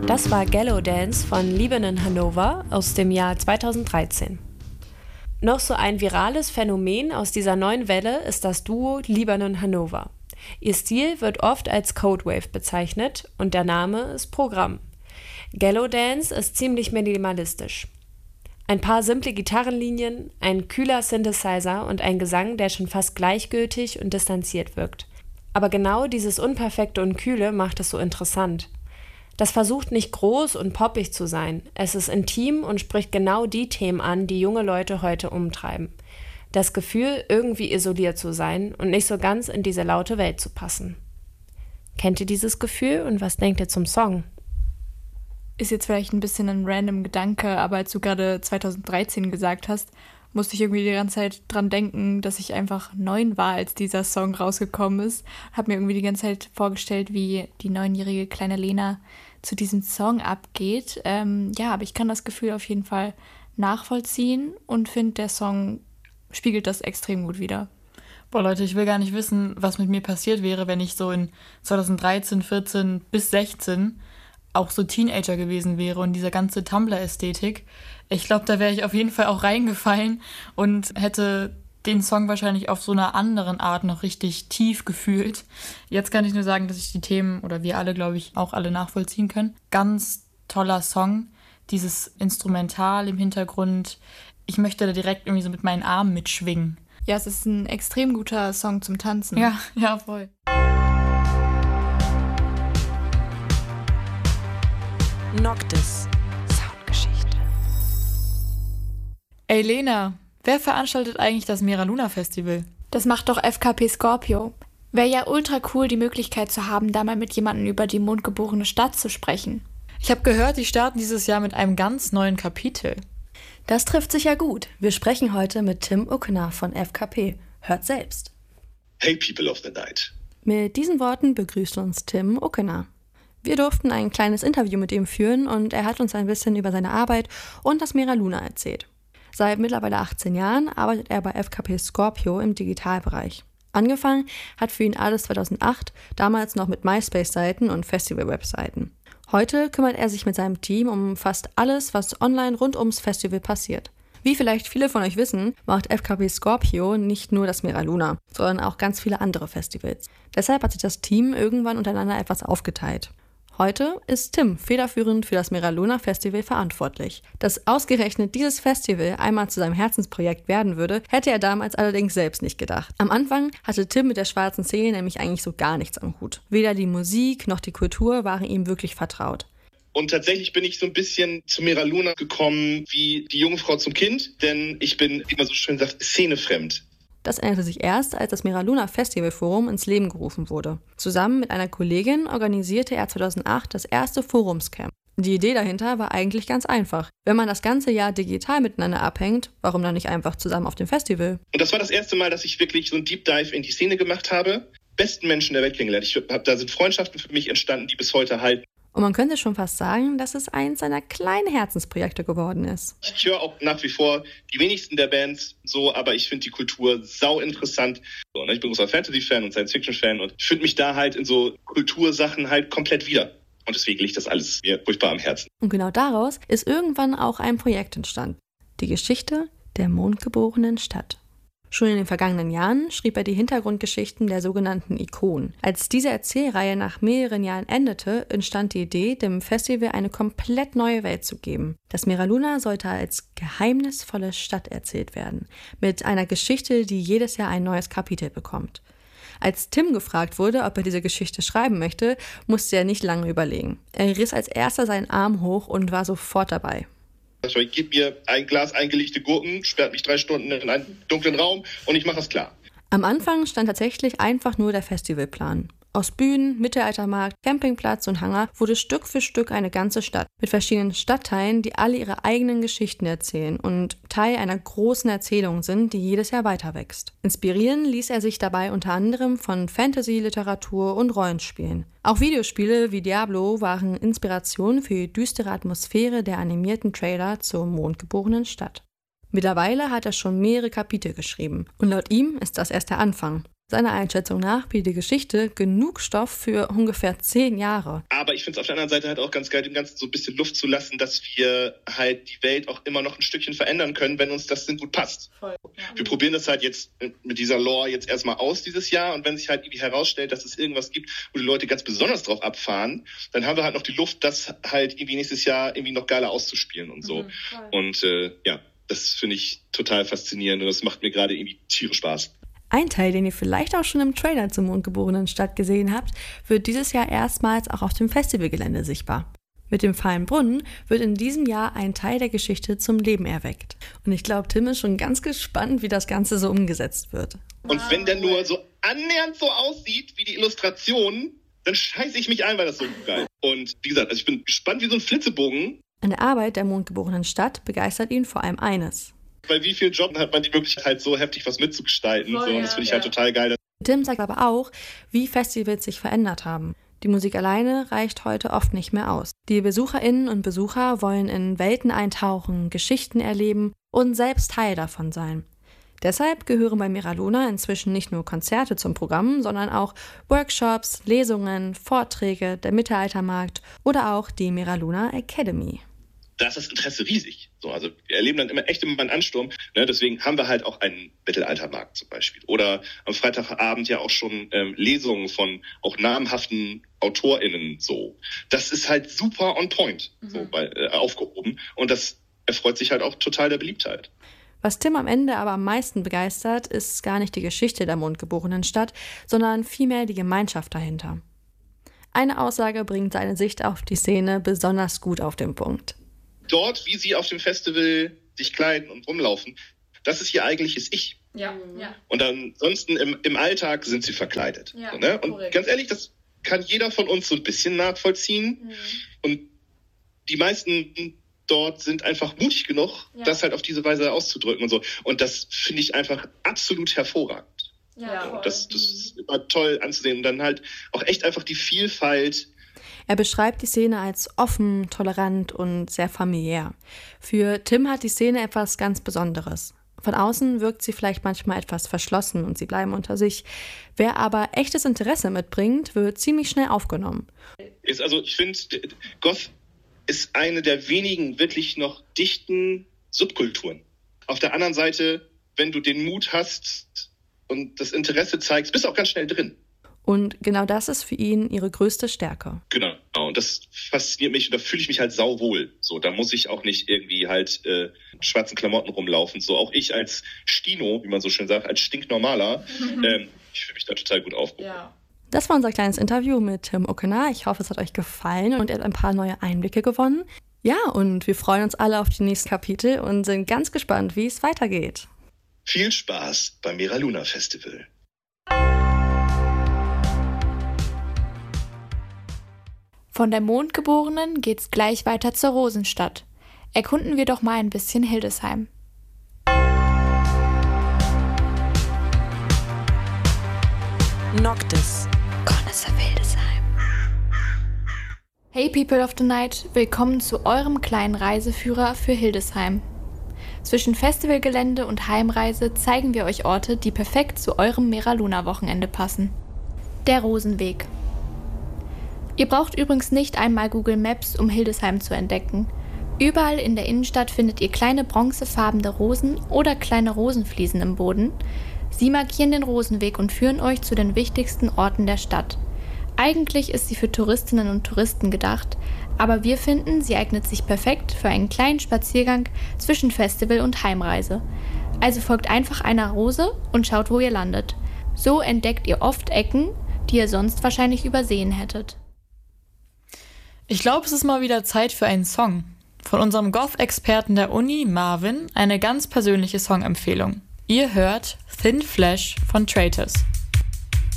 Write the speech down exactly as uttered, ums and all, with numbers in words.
Das war Gallo Dance von Lieben in Hannover aus dem Jahr zweitausenddreizehn. Noch so ein virales Phänomen aus dieser neuen Welle ist das Duo Lieben in Hannover. Ihr Stil wird oft als Codewave bezeichnet und der Name ist Programm. Gallo Dance ist ziemlich minimalistisch. Ein paar simple Gitarrenlinien, ein kühler Synthesizer und ein Gesang, der schon fast gleichgültig und distanziert wirkt. Aber genau dieses Unperfekte und Kühle macht es so interessant. Das versucht nicht groß und poppig zu sein. Es ist intim und spricht genau die Themen an, die junge Leute heute umtreiben. Das Gefühl, irgendwie isoliert zu sein und nicht so ganz in diese laute Welt zu passen. Kennt ihr dieses Gefühl und was denkt ihr zum Song? Ist jetzt vielleicht ein bisschen ein random Gedanke, aber als du gerade zweitausenddreizehn gesagt hast, musste ich irgendwie die ganze Zeit dran denken, dass ich einfach neun war, als dieser Song rausgekommen ist. Hab mir irgendwie die ganze Zeit vorgestellt, wie die neunjährige kleine Lena zu diesem Song abgeht. Ähm, ja, aber ich kann das Gefühl auf jeden Fall nachvollziehen und finde, der Song spiegelt das extrem gut wider. Boah, Leute, ich will gar nicht wissen, was mit mir passiert wäre, wenn ich so in zweitausenddreizehn, vierzehn bis sechzehn auch so Teenager gewesen wäre und diese ganze Tumblr-Ästhetik. Ich glaube, da wäre ich auf jeden Fall auch reingefallen und hätte den Song wahrscheinlich auf so einer anderen Art noch richtig tief gefühlt. Jetzt kann ich nur sagen, dass ich die Themen, oder wir alle, glaube ich, auch alle nachvollziehen können. Ganz toller Song, dieses Instrumental im Hintergrund. Ich möchte da direkt irgendwie so mit meinen Armen mitschwingen. Ja, es ist ein extrem guter Song zum Tanzen. Ja, ja, voll. Noctis. Soundgeschichte. Ey Lena, wer veranstaltet eigentlich das Mera Luna Festival? Das macht doch F K P Scorpio. Wäre ja ultra cool, die Möglichkeit zu haben, da mal mit jemandem über die mondgeborene Stadt zu sprechen. Ich habe gehört, die starten dieses Jahr mit einem ganz neuen Kapitel. Das trifft sich ja gut. Wir sprechen heute mit Tim Uckener von F K P. Hört selbst. Hey People of the Night. Mit diesen Worten begrüßt uns Tim Uckener. Wir durften ein kleines Interview mit ihm führen und er hat uns ein bisschen über seine Arbeit und das Mera Luna erzählt. Seit mittlerweile achtzehn Jahren arbeitet er bei F K P Scorpio im Digitalbereich. Angefangen hat für ihn alles zweitausendacht, damals noch mit MySpace-Seiten und Festival-Webseiten. Heute kümmert er sich mit seinem Team um fast alles, was online rund ums Festival passiert. Wie vielleicht viele von euch wissen, macht F K P Scorpio nicht nur das Mera Luna, sondern auch ganz viele andere Festivals. Deshalb hat sich das Team irgendwann untereinander etwas aufgeteilt. Heute ist Tim federführend für das Mera Luna Festival verantwortlich. Dass ausgerechnet dieses Festival einmal zu seinem Herzensprojekt werden würde, hätte er damals allerdings selbst nicht gedacht. Am Anfang hatte Tim mit der schwarzen Szene nämlich eigentlich so gar nichts am Hut. Weder die Musik noch die Kultur waren ihm wirklich vertraut. Und tatsächlich bin ich so ein bisschen zu Mera Luna gekommen wie die junge Frau zum Kind, denn ich bin, wie man so schön sagt, szenefremd. Das änderte sich erst, als das Mera Luna Festival Forum ins Leben gerufen wurde. Zusammen mit einer Kollegin organisierte er zweitausendacht das erste Forumscamp. Die Idee dahinter war eigentlich ganz einfach. Wenn man das ganze Jahr digital miteinander abhängt, warum dann nicht einfach zusammen auf dem Festival? Und das war das erste Mal, dass ich wirklich so einen Deep Dive in die Szene gemacht habe. Besten Menschen der Welt kennengelernt. Ich hab, da sind Freundschaften für mich entstanden, die bis heute halten. Und man könnte schon fast sagen, dass es eins seiner kleinen Herzensprojekte geworden ist. Ich höre auch nach wie vor die wenigsten der Bands so, aber ich finde die Kultur sau interessant. So, ne? Ich bin großer Fantasy-Fan und Science-Fiction-Fan und ich finde mich da halt in so Kultursachen halt komplett wieder. Und deswegen liegt das alles mir furchtbar am Herzen. Und genau daraus ist irgendwann auch ein Projekt entstanden. Die Geschichte der mondgeborenen Stadt. Schon in den vergangenen Jahren schrieb er die Hintergrundgeschichten der sogenannten Ikonen. Als diese Erzählreihe nach mehreren Jahren endete, entstand die Idee, dem Festival eine komplett neue Welt zu geben. Das Mera Luna sollte als geheimnisvolle Stadt erzählt werden, mit einer Geschichte, die jedes Jahr ein neues Kapitel bekommt. Als Tim gefragt wurde, ob er diese Geschichte schreiben möchte, musste er nicht lange überlegen. Er riss als erster seinen Arm hoch und war sofort dabei. Also ich gebe mir ein Glas eingelegte Gurken, sperrt mich drei Stunden in einen dunklen Raum und ich mache es klar. Am Anfang stand tatsächlich einfach nur der Festivalplan. Aus Bühnen, Mittelaltermarkt, Campingplatz und Hangar wurde Stück für Stück eine ganze Stadt mit verschiedenen Stadtteilen, die alle ihre eigenen Geschichten erzählen und Teil einer großen Erzählung sind, die jedes Jahr weiter wächst. Inspirieren ließ er sich dabei unter anderem von Fantasy, Literatur und Rollenspielen. Auch Videospiele wie Diablo waren Inspiration für die düstere Atmosphäre der animierten Trailer zur mondgeborenen Stadt. Mittlerweile hat er schon mehrere Kapitel geschrieben und laut ihm ist das erst der Anfang. Seiner Einschätzung nach bietet die Geschichte genug Stoff für ungefähr zehn Jahre. Aber ich finde es auf der anderen Seite halt auch ganz geil, dem Ganzen so ein bisschen Luft zu lassen, dass wir halt die Welt auch immer noch ein Stückchen verändern können, wenn uns das denn gut passt. Voll, ja. Wir probieren das halt jetzt mit dieser Lore jetzt erstmal aus dieses Jahr und wenn sich halt irgendwie herausstellt, dass es irgendwas gibt, wo die Leute ganz besonders drauf abfahren, dann haben wir halt noch die Luft, das halt irgendwie nächstes Jahr irgendwie noch geiler auszuspielen und so. Mhm, und äh, ja, das finde ich total faszinierend und das macht mir gerade irgendwie tierisch Spaß. Ein Teil, den ihr vielleicht auch schon im Trailer zur Mondgeborenen-Stadt gesehen habt, wird dieses Jahr erstmals auch auf dem Festivalgelände sichtbar. Mit dem Fahlen Brunnen wird in diesem Jahr ein Teil der Geschichte zum Leben erweckt. Und ich glaube, Tim ist schon ganz gespannt, wie das Ganze so umgesetzt wird. Und wenn der nur so annähernd so aussieht wie die Illustrationen, dann scheiße ich mich ein, weil das so geil ist. Und wie gesagt, also ich bin gespannt wie so ein Flitzebogen. An der Arbeit der Mondgeborenen-Stadt begeistert ihn vor allem eines. Bei wie vielen Jobs hat man die Möglichkeit, halt so heftig was mitzugestalten? Oh, so, ja, das finde ich ja. halt total geil. Tim sagt aber auch, wie Festivals sich verändert haben. Die Musik alleine reicht heute oft nicht mehr aus. Die BesucherInnen und Besucher wollen in Welten eintauchen, Geschichten erleben und selbst Teil davon sein. Deshalb gehören bei Meraluna inzwischen nicht nur Konzerte zum Programm, sondern auch Workshops, Lesungen, Vorträge, der Mittelaltermarkt oder auch die Meraluna Academy. Da ist das Interesse riesig. So, also wir erleben dann immer echt immer einen Ansturm. Ne? Deswegen haben wir halt auch einen Mittelaltermarkt zum Beispiel. Oder am Freitagabend ja auch schon ähm, Lesungen von auch namhaften AutorInnen. So. Das ist halt super on point mhm. so, bei, äh, aufgehoben. Und das erfreut sich halt auch total der Beliebtheit. Was Tim am Ende aber am meisten begeistert, ist gar nicht die Geschichte der Mondgeborenen-Stadt, sondern vielmehr die Gemeinschaft dahinter. Eine Aussage bringt seine Sicht auf die Szene besonders gut auf den Punkt. Dort, wie sie auf dem Festival sich kleiden und rumlaufen, das ist ihr eigentliches Ich. Ja, ja. Und ansonsten im, im Alltag sind sie verkleidet. Ja, so, ne? Und korrekt. Ganz ehrlich, das kann jeder von uns so ein bisschen nachvollziehen. Mhm. Und die meisten dort sind einfach mutig genug, ja. das halt auf diese Weise auszudrücken und so. Und das finde ich einfach absolut hervorragend. Ja, und das, das ist immer toll anzusehen. Und dann halt auch echt einfach die Vielfalt. Er beschreibt die Szene als offen, tolerant und sehr familiär. Für Tim hat die Szene etwas ganz Besonderes. Von außen wirkt sie vielleicht manchmal etwas verschlossen und sie bleiben unter sich. Wer aber echtes Interesse mitbringt, wird ziemlich schnell aufgenommen. Ist also, ich finde, Goth ist eine der wenigen wirklich noch dichten Subkulturen. Auf der anderen Seite, wenn du den Mut hast und das Interesse zeigst, bist du auch ganz schnell drin. Und genau das ist für ihn ihre größte Stärke. Genau, und das fasziniert mich und da fühle ich mich halt sauwohl. So, da muss ich auch nicht irgendwie halt äh, schwarzen Klamotten rumlaufen. So, auch ich als Stino, wie man so schön sagt, als Stinknormaler, ähm, ich fühle mich da total gut aufgehoben. Ja. Das war unser kleines Interview mit Tim Okena. Ich hoffe, es hat euch gefallen und ihr habt ein paar neue Einblicke gewonnen. Ja, und wir freuen uns alle auf die nächsten Kapitel und sind ganz gespannt, wie es weitergeht. Viel Spaß beim Meraluna Festival. Von der Mondgeborenen geht's gleich weiter zur Rosenstadt. Erkunden wir doch mal ein bisschen Hildesheim. Noctis. Goddess of Hildesheim. Hey People of the Night, willkommen zu eurem kleinen Reiseführer für Hildesheim. Zwischen Festivalgelände und Heimreise zeigen wir euch Orte, die perfekt zu eurem Meraluna-Wochenende passen. Der Rosenweg. Ihr braucht übrigens nicht einmal Google Maps, um Hildesheim zu entdecken. Überall in der Innenstadt findet ihr kleine bronzefarbene Rosen oder kleine Rosenfliesen im Boden. Sie markieren den Rosenweg und führen euch zu den wichtigsten Orten der Stadt. Eigentlich ist sie für Touristinnen und Touristen gedacht, aber wir finden, sie eignet sich perfekt für einen kleinen Spaziergang zwischen Festival und Heimreise. Also folgt einfach einer Rose und schaut, wo ihr landet. So entdeckt ihr oft Ecken, die ihr sonst wahrscheinlich übersehen hättet. Ich glaube, es ist mal wieder Zeit für einen Song. Von unserem Goth-Experten der Uni, Marvin, eine ganz persönliche Songempfehlung. Ihr hört Thin Flesh von Traitors.